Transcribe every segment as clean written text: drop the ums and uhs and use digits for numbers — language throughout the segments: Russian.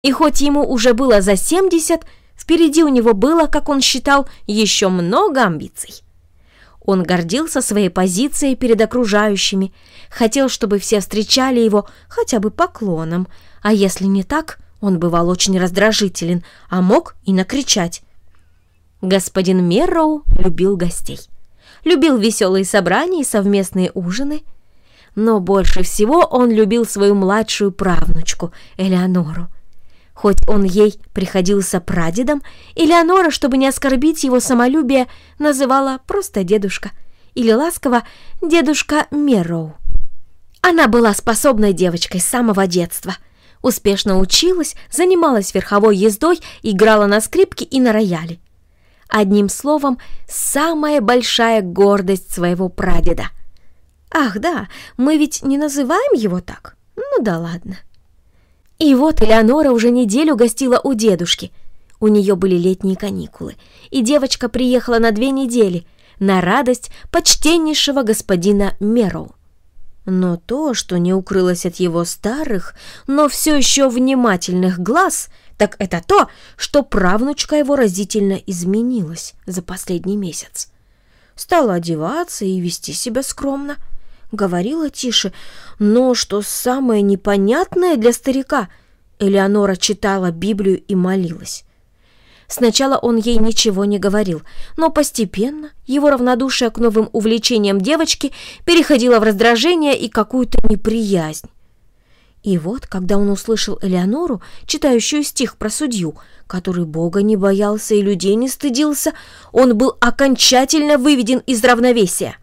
И хоть ему уже было за 70, впереди у него было, как он считал, еще много амбиций. Он гордился своей позицией перед окружающими, хотел, чтобы все встречали его хотя бы поклоном, а если не так, он бывал очень раздражителен, а мог и накричать. Господин Мерроу любил гостей, любил веселые собрания и совместные ужины, но больше всего он любил свою младшую правнучку Элеонору. Хоть он ей приходился прадедом, Элеонора, чтобы не оскорбить его самолюбие, называла просто дедушка или ласково дедушка Мерроу. Она была способной девочкой с самого детства, успешно училась, занималась верховой ездой, играла на скрипке и на рояле. Одним словом, самая большая гордость своего прадеда. Ах да, мы ведь не называем его так? Ну да ладно. И вот Элеонора уже неделю гостила у дедушки. У нее были летние каникулы, и девочка приехала на 2 недели на радость почтеннейшего господина Мерроу. Но то, что не укрылось от его старых, но все еще внимательных глаз, так это то, что правнучка его разительно изменилась за последний месяц. Стала одеваться и вести себя скромно. Говорила тише, но, что самое непонятное для старика, Элеонора читала Библию и молилась. Сначала он ей ничего не говорил, но постепенно его равнодушие к новым увлечениям девочки переходило в раздражение и какую-то неприязнь. И вот, когда он услышал Элеонору, читающую стих про судью, который Бога не боялся и людей не стыдился, он был окончательно выведен из равновесия.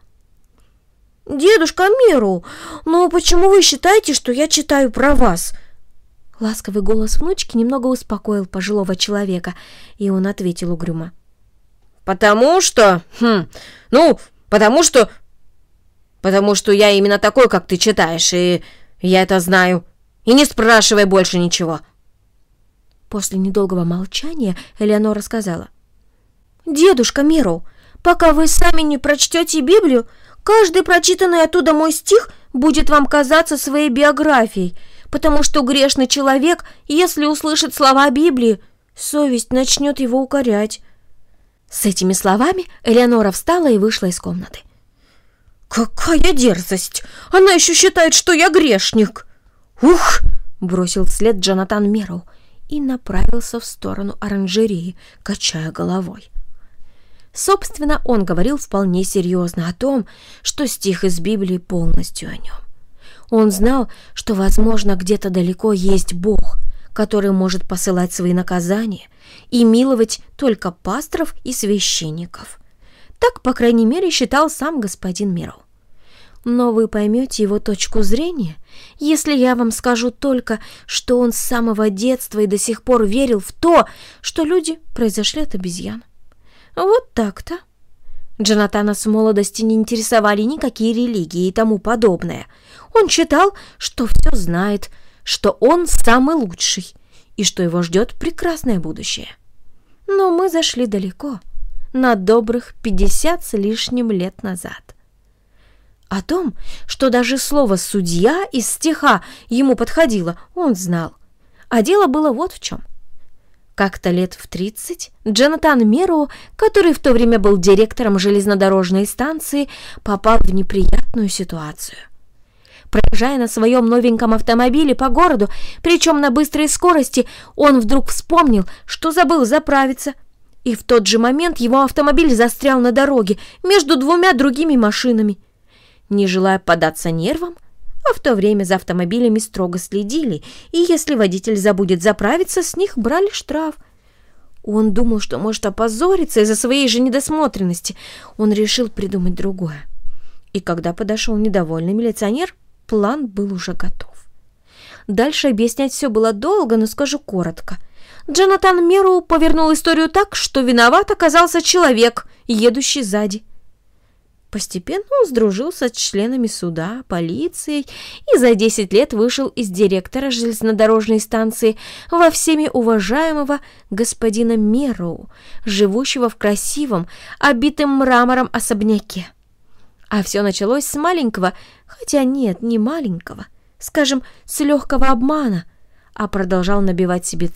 «Дедушка Мерроу, но почему вы считаете, что я читаю про вас?» Ласковый голос внучки немного успокоил пожилого человека, и он ответил угрюмо. «Потому что я именно такой, как ты читаешь, и я это знаю. И не спрашивай больше ничего». После недолгого молчания Элеонора сказала. «Дедушка Мерроу, пока вы сами не прочтете Библию, каждый прочитанный оттуда мой стих будет вам казаться своей биографией, потому что грешный человек, если услышит слова Библии, совесть начнет его укорять». С этими словами Элеонора встала и вышла из комнаты. «Какая дерзость! Она еще считает, что я грешник!» «Ух!» — бросил вслед Джонатан Мерроу и направился в сторону оранжереи, качая головой. Собственно, он говорил вполне серьезно о том, что стих из Библии полностью о нем. Он знал, что, возможно, где-то далеко есть Бог, который может посылать свои наказания и миловать только пасторов и священников. Так, по крайней мере, считал сам господин Мерроу. Но вы поймете его точку зрения, если я вам скажу только, что он с самого детства и до сих пор верил в то, что люди произошли от обезьян. Вот так-то. Джонатана с молодости не интересовали никакие религии и тому подобное. Он считал, что все знает, что он самый лучший и что его ждет прекрасное будущее. Но мы зашли далеко, на добрых 50 с лишним лет назад. О том, что даже слово «судья» из стиха ему подходило, он знал. А дело было вот в чем. Как-то лет в 30 Джонатан Мерроу, который в то время был директором железнодорожной станции, попал в неприятную ситуацию. Проезжая на своем новеньком автомобиле по городу, причем на быстрой скорости, он вдруг вспомнил, что забыл заправиться. И в тот же момент его автомобиль застрял на дороге между 2 другими машинами. Не желая поддаться нервам, а в то время за автомобилями строго следили, и если водитель забудет заправиться, с них брали штраф. Он думал, что может опозориться из-за своей же недосмотренности. Он решил придумать другое. И когда подошел недовольный милиционер, план был уже готов. Дальше объяснять все было долго, но скажу коротко. Джонатан Мерроу повернул историю так, что виноват оказался человек, едущий сзади. Постепенно он сдружился с членами суда, полицией и за 10 лет вышел из директора железнодорожной станции во всеми уважаемого господина Мерроу, живущего в красивом, обитым мрамором особняке. А все началось с маленького, хотя нет, не маленького, скажем, с легкого обмана, а продолжал набивать себе